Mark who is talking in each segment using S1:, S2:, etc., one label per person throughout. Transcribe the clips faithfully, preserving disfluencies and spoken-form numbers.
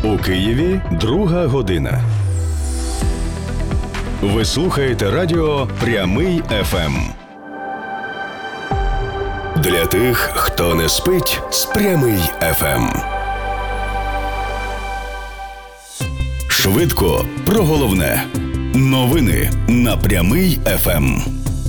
S1: У Києві друга година. Ви слухаєте радіо «Прямий еф ем». Для тих, хто не спить з «Прямий еф ем». Швидко про головне. Новини на «Прямий еф ем».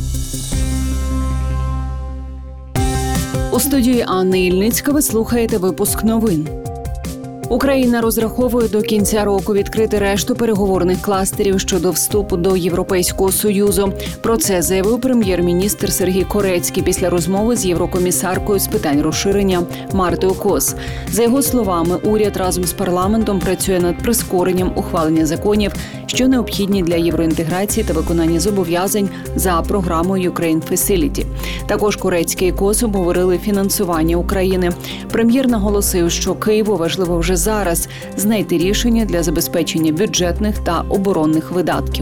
S2: У студії Анни Ільницька ви слухаєте випуск новин. Україна розраховує до кінця року відкрити решту переговорних кластерів щодо вступу до Європейського Союзу. Про це заявив прем'єр-міністр Сергій Корецький після розмови з єврокомісаркою з питань розширення Мартою Кос. За його словами, уряд разом з парламентом працює над прискоренням ухвалення законів, що необхідні для євроінтеграції та виконання зобов'язань за програмою Ukraine Facility. Також Корецький і Кос обговорили фінансування України. Прем'єр наголосив, що Києву важливо вже зараз знайти рішення для забезпечення бюджетних та оборонних видатків.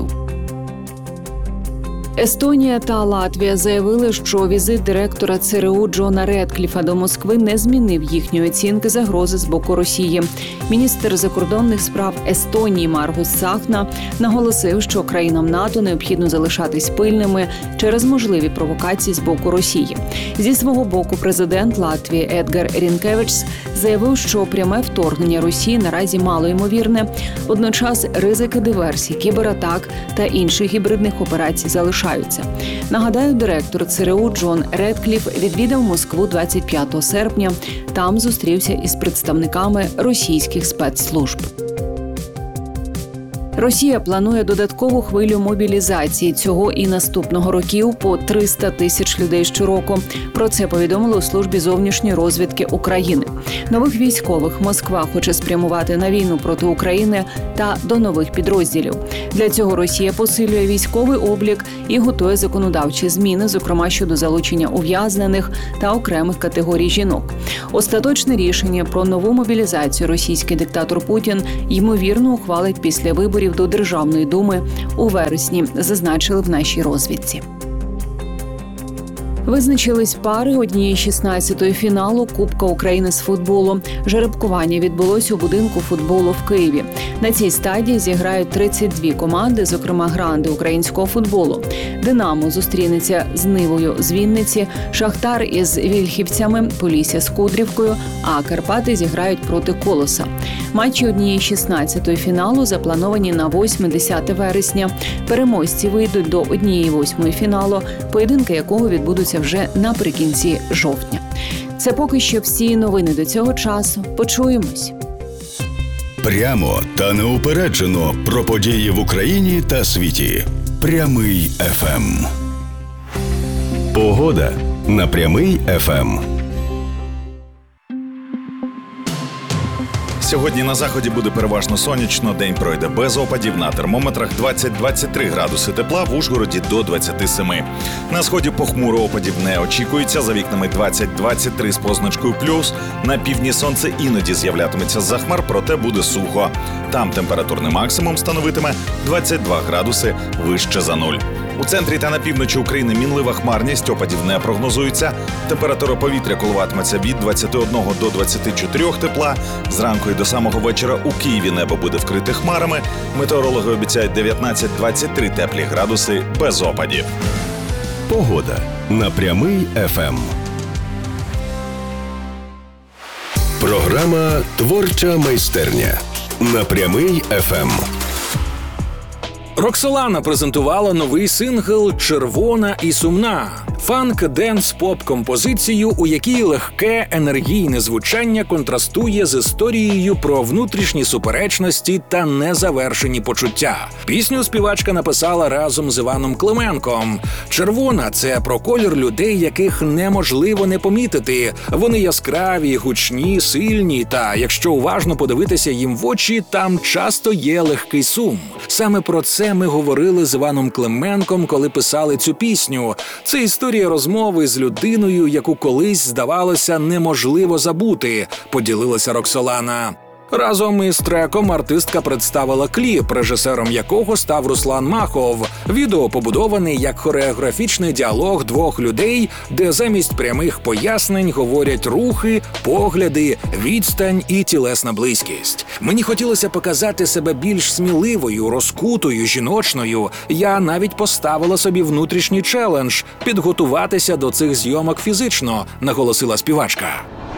S2: Естонія та Латвія заявили, що візит директора це ер у Джона Редкліфа до Москви не змінив їхньої оцінки загрози з боку Росії. Міністр закордонних справ Естонії Маргус Цахна наголосив, що країнам НАТО необхідно залишатись пильними через можливі провокації з боку Росії. Зі свого боку президент Латвії Едгар Рінкевичс заявив, що пряме вторгнення Росії наразі малоймовірне. Водночас ризики диверсій, кібератак та інших гібридних операцій залишаються. Нагадаю, директор це ер у Джон Редкліф відвідав Москву двадцять п'ятого серпня. Там зустрівся із представниками російських спецслужб. Росія планує додаткову хвилю мобілізації цього і наступного років по триста тисяч людей щороку. Про це повідомили у службі зовнішньої розвідки України. Нових військових Москва хоче спрямувати на війну проти України та до нових підрозділів. Для цього Росія посилює військовий облік і готує законодавчі зміни, зокрема щодо залучення ув'язнених та окремих категорій жінок. Остаточне рішення про нову мобілізацію російський диктатор Путін ймовірно ухвалить після виборів до Державної думи у вересні, зазначили в нашій розвідці. Визначились пари однієї шістнадцятої фіналу Кубка України з футболу. Жеребкування відбулось у будинку футболу в Києві. На цій стадії зіграють тридцять дві команди, зокрема гранди українського футболу. «Динамо» зустрінеться з «Нивою» з Вінниці, «Шахтар» із «Вільхівцями», «Полісся» з «Кудрівкою», а «Карпати» зіграють проти «Колоса». Матчі однієї шістнадцятої фіналу заплановані на восьме-десяте вересня. Переможці вийдуть до однієї восьмої фіналу, поєдинки якого відбудуться вже наприкінці жовтня. Це поки що всі новини до цього часу. Почуємось.
S1: Прямо та неупереджено про події в Україні та світі. «Прямий еф ем». Погода на «Прямий еф ем».
S3: Сьогодні на заході буде переважно сонячно, день пройде без опадів, на термометрах двадцять-двадцять три градуси тепла, в Ужгороді до двадцять сім. На сході похмуро, опадів не очікується, за вікнами двадцять-двадцять три з позначкою плюс, на півдні сонце іноді з'являтиметься з-за хмар, проте буде сухо. Там температурний максимум становитиме двадцять два градуси вище за нуль. У центрі та на півночі України мінлива хмарність, опадів не прогнозується. Температура повітря коливатиметься від двадцяти одного до двадцяти чотирьох тепла. Зранку і до самого вечора у Києві небо буде вкрите хмарами. Метеорологи обіцяють дев'ятнадцять-двадцять три теплі градуси без опадів.
S1: Погода на «Прямий еф ем». Програма «Творча майстерня» на «Прямий еф ем».
S4: Роксолана презентувала новий сингл «Червона і сумна». Фанк-денс-поп-композицію, у якій легке, енергійне звучання контрастує з історією про внутрішні суперечності та незавершені почуття. Пісню співачка написала разом з Іваном Клименком. «Червона» – це про колір людей, яких неможливо не помітити. Вони яскраві, гучні, сильні, та, якщо уважно подивитися їм в очі, там часто є легкий сум. Саме про це ми говорили з Іваном Клименком, коли писали цю пісню. Це історія розмови з людиною, яку колись, здавалося, неможливо забути, поділилася Роксолана. Разом із треком артистка представила кліп, режисером якого став Руслан Махов. Відео побудований як хореографічний діалог двох людей, де замість прямих пояснень говорять рухи, погляди, відстань і тілесна близькість. Мені хотілося показати себе більш сміливою, розкутою, жіночною. Я навіть поставила собі внутрішній челендж – підготуватися до цих зйомок фізично, наголосила співачка.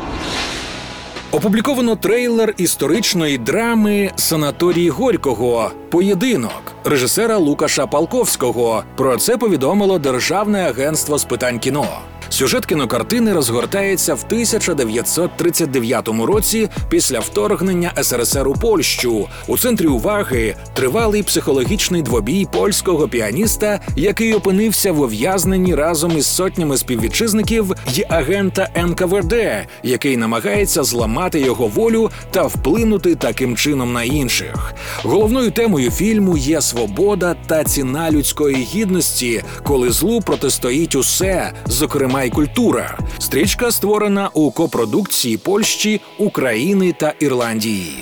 S4: Опубліковано трейлер історичної драми «Санаторій Горького. Поєдинок» режисера Лукаша Палковського. Про це повідомило Державне агентство з питань кіно. Сюжет кінокартини розгортається в тисяча дев'ятсот тридцять дев'ятому році після вторгнення ес ер ес ер у Польщу. У центрі уваги тривалий психологічний двобій польського піаніста, який опинився в ув'язненні разом із сотнями співвітчизників, й агента ен ка ве де, який намагається зламати його волю та вплинути таким чином на інших. Головною темою фільму є свобода та ціна людської гідності, коли злу протистоїть усе, зокрема й культура. Стрічка створена у копродукції Польщі, України та Ірландії.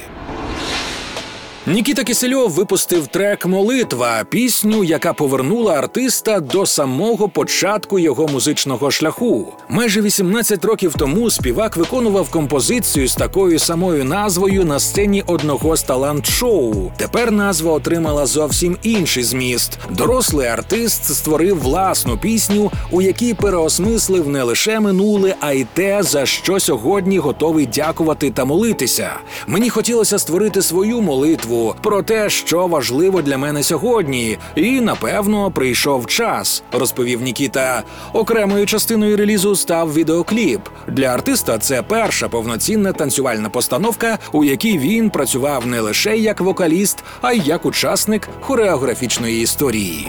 S4: Нікіта Кісельов випустив трек «Молитва» – пісню, яка повернула артиста до самого початку його музичного шляху. Майже вісімнадцять років тому співак виконував композицію з такою самою назвою на сцені одного з талант-шоу. Тепер назва отримала зовсім інший зміст. Дорослий артист створив власну пісню, у якій переосмислив не лише минуле, а й те, за що сьогодні готовий дякувати та молитися. Мені хотілося створити свою молитву про те, що важливо для мене сьогодні, і, напевно, прийшов час, розповів Нікіта. Окремою частиною релізу став відеокліп. Для артиста це перша повноцінна танцювальна постановка, у якій він працював не лише як вокаліст, а й як учасник хореографічної історії.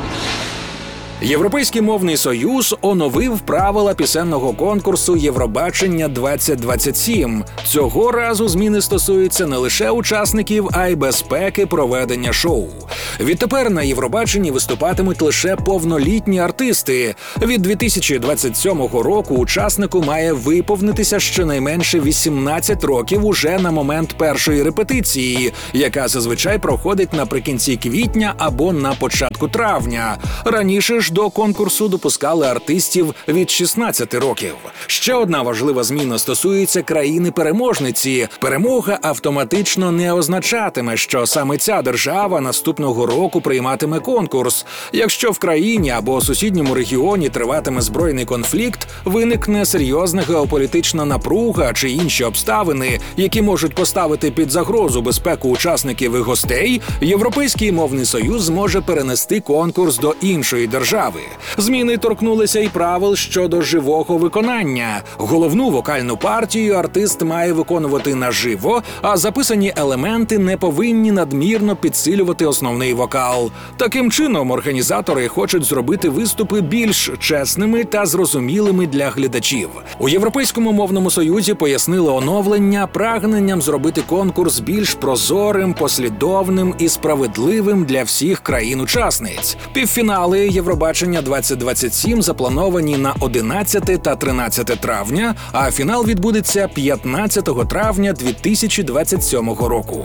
S4: Європейський мовний союз оновив правила пісенного конкурсу «Євробачення двадцять двадцять сім». Цього разу зміни стосуються не лише учасників, а й безпеки проведення шоу. Відтепер на Євробаченні виступатимуть лише повнолітні артисти. Від дві тисячі двадцять сьомого року учаснику має виповнитися щонайменше вісімнадцять років уже на момент першої репетиції, яка зазвичай проходить наприкінці квітня або на початку травня. Раніше ж до конкурсу допускали артистів від шістнадцяти років. Ще одна важлива зміна стосується країни-переможниці. Перемога автоматично не означатиме, що саме ця держава наступного року прийматиме конкурс. Якщо в країні або сусідньому регіоні триватиме збройний конфлікт, виникне серйозна геополітична напруга чи інші обставини, які можуть поставити під загрозу безпеку учасників і гостей, Європейський мовний союз зможе перенести конкурс до іншої держави. Зміни торкнулися і правил щодо живого виконання. Головну вокальну партію артист має виконувати наживо, а записані елементи не повинні надмірно підсилювати основний вокал. Таким чином, організатори хочуть зробити виступи більш чесними та зрозумілими для глядачів. У Європейському мовному союзі пояснили оновлення прагненням зробити конкурс більш прозорим, послідовним і справедливим для всіх країн-учасниць. Півфінали Євробачення двадцять двадцять сім заплановані на одинадцяте та тринадцяте травня, а фінал відбудеться п'ятнадцятого травня дві тисячі двадцять сьомого року.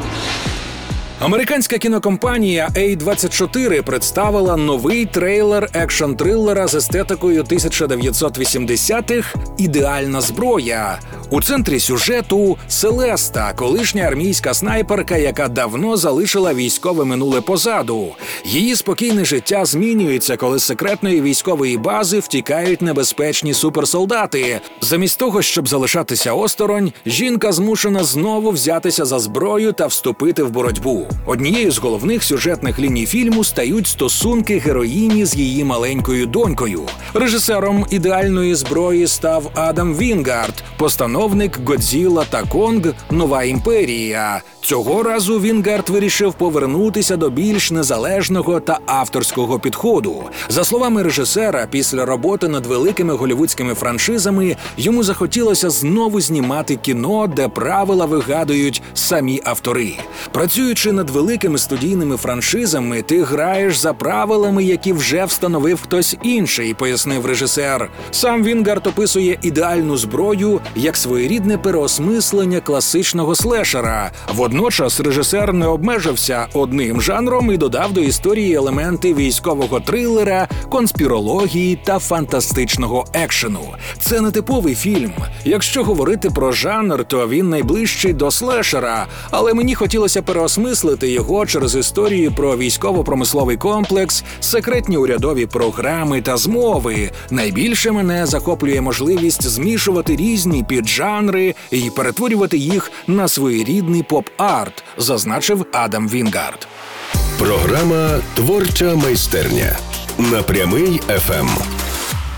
S4: Американська кінокомпанія ей двадцять чотири представила новий трейлер екшн-трилера з естетикою тисяча дев'ятсот вісімдесятих «Ідеальна зброя». У центрі сюжету Селеста, колишня армійська снайперка, яка давно залишила військове минуле позаду. Її спокійне життя змінюється, коли з секретної військової бази втікають небезпечні суперсолдати. Замість того, щоб залишатися осторонь, жінка змушена знову взятися за зброю та вступити в боротьбу. Однією з головних сюжетних ліній фільму стають стосунки героїні з її маленькою донькою. Режисером «Ідеальної зброї» став Адам Вінгард, постановник «Годзілла та Конг. Нова імперія». Цього разу Вінгард вирішив повернутися до більш незалежного та авторського підходу. За словами режисера, після роботи над великими голлівудськими франшизами йому захотілося знову знімати кіно, де правила вигадують самі автори. Працюючи над великими студійними франшизами, ти граєш за правилами, які вже встановив хтось інший, пояснив режисер. Сам Вінгард описує ідеальну зброю як своєрідне переосмислення класичного слешера. Водночас режисер не обмежився одним жанром і додав до історії елементи військового трилера, конспірології та фантастичного екшену. Це не типовий фільм. Якщо говорити про жанр, то він найближчий до слешера, але мені хотілося переосмислити його через історію про військово-промисловий комплекс, секретні урядові програми та змови. Найбільше мене захоплює можливість змішувати різні піджанри і перетворювати їх на своєрідний поп-арт, зазначив Адам Вінгард.
S1: Програма «Творча майстерня» на Прямий еф ем.